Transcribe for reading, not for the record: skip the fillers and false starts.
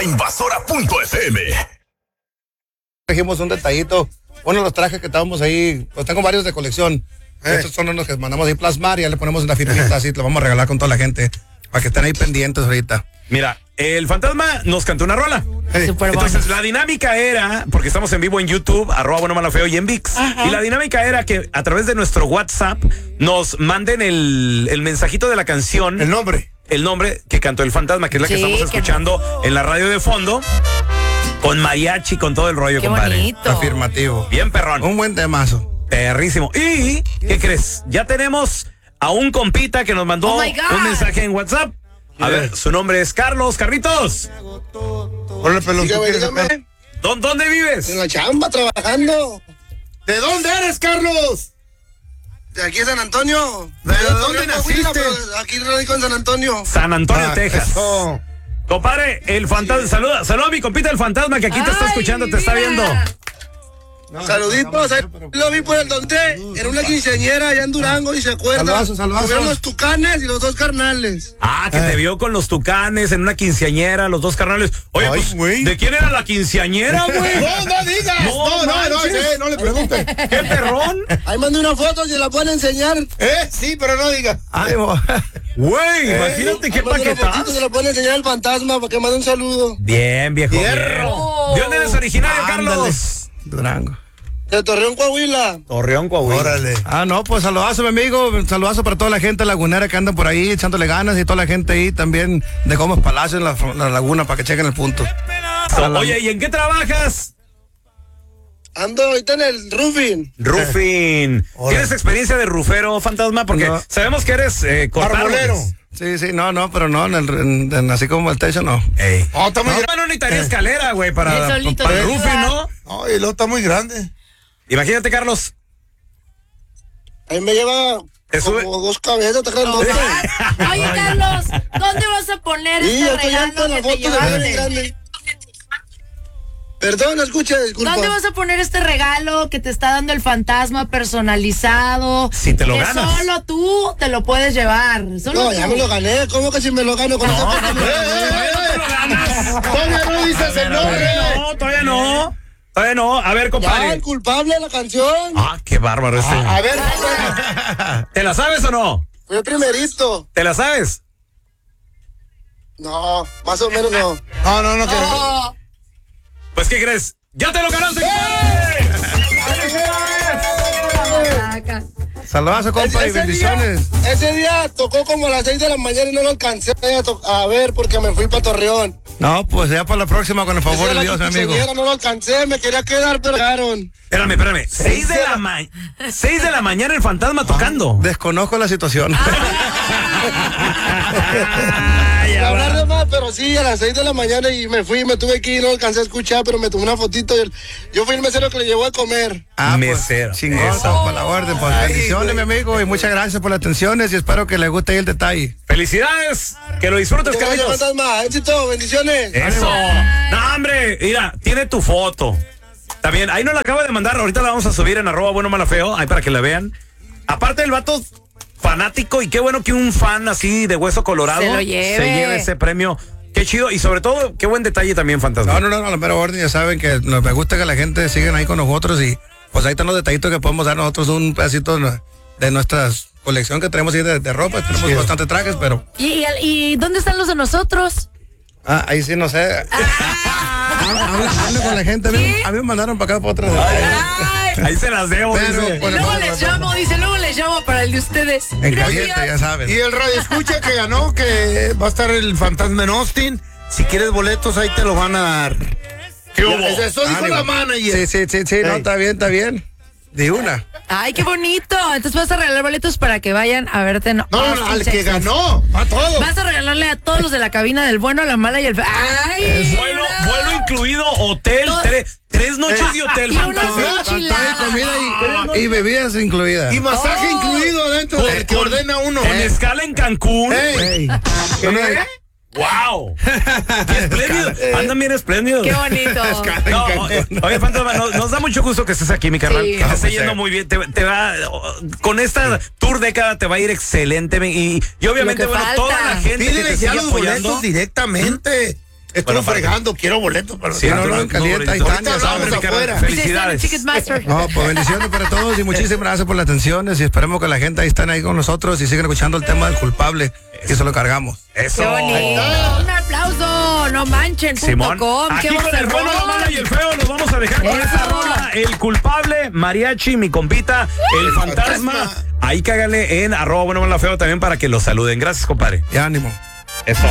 Invasora.fm. Trajimos un detallito. Uno de los trajes que estábamos ahí, pues tengo varios de colección. Estos son los que mandamos ahí plasmar y ya le ponemos una firmita así, lo vamos a regalar con toda la gente para que estén ahí pendientes ahorita. Mira, el fantasma nos cantó una rola. Entonces la dinámica era, porque estamos en vivo en YouTube, @buenomalafeo y en ViX. Y la dinámica era que a través de nuestro WhatsApp nos manden el mensajito de la canción. El nombre que cantó el fantasma, que es la que estamos escuchando en la radio de fondo. Con mariachi, con todo el rollo, qué compadre. Bonito. Afirmativo. Bien perrón. Un buen temazo. Perrísimo. ¿Y qué crees? Ya tenemos a un compita que nos mandó un mensaje en WhatsApp. A ver, su nombre es Carlos. Carlitos. Hola, pelón. ¿Dónde vives? En la chamba, trabajando. ¿De dónde eres, Carlos? De aquí de San Antonio. ¿De dónde naciste? Aquí radico en San Antonio. San Antonio, Texas. Eso. Compadre, el fantasma, saluda a mi compita el fantasma que aquí te está escuchando, te está viendo. Saluditos, lo vi por el donde era una quinceañera allá en Durango y se acuerda. Saludazos. Tuvieron los tucanes y los dos carnales. Que te vio con los tucanes en una quinceañera, los dos carnales. Oye, pues, ¿de quién era la quinceañera, güey? No digas. No le preguntes. ¡Qué perrón! Ahí mandé una foto, si la pueden enseñar. Sí, pero no digas. Güey, imagínate qué paquetazo. Se la pueden enseñar al fantasma para que mande un saludo. Bien, viejo. ¿De dónde eres originario, Carlos? Durango. De Torreón, Coahuila. Torreón, Coahuila. Órale. No, pues saludazo, mi amigo. Saludazo para toda la gente lagunera que anda por ahí echándole ganas y toda la gente ahí también de Gómez Palacio en la laguna para que chequen el punto. Oye, ¿y en qué trabajas? Ando ahorita en el roofing. Roofing. ¿Tienes experiencia de rufero, fantasma? Porque sabemos que eres Arbolero. Sí, no, pero no, así como el techo, no. Está muy no necesitaría escalera, güey, para el roofing, ¿no? No, y luego está muy grande. Imagínate, Carlos. Ahí me lleva como dos cabezas, ¿te acuerdas? Oye, Carlos, ¿dónde vas a poner este regalo que te llevaste? Perdón, disculpa. ¿Dónde vas a poner este regalo que te está dando el fantasma personalizado? Si te lo que ganas. Solo tú te lo puedes llevar. Ya me lo gané. ¿Cómo que si me lo gano? Todavía no dices el nombre. Todavía no. A ver, compadre. Ya, el culpable de la canción. Qué bárbaro este. A ver. ¿Te la sabes o no? Fue el primerito. ¿Te la sabes? No, más o menos no. No. Pues, ¿qué crees? ¡Ya te lo ganaste, compadre! Saludazo, compa, y bendiciones. Ese día tocó como a las 6 de la mañana y no lo alcancé a ver porque me fui para Torreón. No, pues ya para la próxima, con el favor de Dios, mi amigo. No lo alcancé, me quería quedar, pero llegaron. Espérame. 6 de la mañana el fantasma tocando. Desconozco la situación. Hablar de más, pero sí, a las 6 de la mañana y me tuve que ir, no alcancé a escuchar, pero me tomé una fotito. Yo fui el mesero que le llevó a comer. Mesero. Pues, chingón, para la orden. Pues bendiciones, mi amigo, y muchas gracias por las atenciones y espero que les guste el detalle. ¡Felicidades! Que lo disfrutes, Carlitos. Fantasma, éxito, bendiciones. Eso. No, hombre, mira, tiene tu foto. También, ahí nos la acaba de mandar, ahorita la vamos a subir en @buenomalafeo, ahí para que la vean. Aparte el vato fanático, y qué bueno que un fan así de hueso colorado se lleve ese premio. Qué chido, y sobre todo, qué buen detalle también, fantasma. No, la mera orden, ya saben que me gusta que la gente siga ahí con nosotros y pues ahí están los detallitos que podemos dar nosotros, un pedacito de nuestra colección que tenemos ahí de ropa, tenemos bastantes trajes, pero... ¿Y dónde están los de nosotros? Ahí sí, no sé. Habla con la gente, a mí me mandaron para acá para otra. Ahí se las debo. Luego les llamo para el de ustedes. En caliente, ya saben. Y el radio escucha que ganó, que va a estar el fantasma en Austin. Si quieres boletos, ahí te lo van a dar. ¿Qué hubo? Eso dijo la manager. Sí, no, está bien. De una. Ay, qué bonito. Entonces vas a regalar boletos para que vayan a verte. No, al que ganó, a todos. Vas a regalarle a todos los de la cabina del bueno, la mala y el... ¡Ay! Vuelo incluido, hotel, 3 noches de hotel. Y unas enchiladas. Comida y bebidas incluidas. Y masaje incluido adentro del que ordena uno. Con escala en Cancún. ¡Wow! ¡Qué espléndido! Andan bien espléndidos. ¡Qué bonito! Oye, Fantasma, nos da mucho gusto que estés aquí, mi carnal. Sí. Que te esté yendo muy bien. Te va, con esta tour década te va a ir excelente. Y obviamente, bueno, falta. toda la gente que te Pídele sigue ya los apoyando. boletos directamente. Estuvo fregando, quiero boletos para sí, no, calienta, ahí están, ya saben. afuera. Felicidades. No, pues bendiciones para todos y muchísimas gracias por las atenciones y esperemos que la gente ahí están ahí con nosotros y siguen escuchando el tema del culpable, que se lo cargamos. Eso. Qué bonito. Un aplauso, no manchen. Simón, Qué aquí con el bueno, la mala y el feo nos vamos a dejar con esta rola. El culpable, Mariachi, mi compita, el fantasma. Ahí cágale en @buenomalafeo también para que lo saluden. Gracias, compadre. Y ánimo. Eso.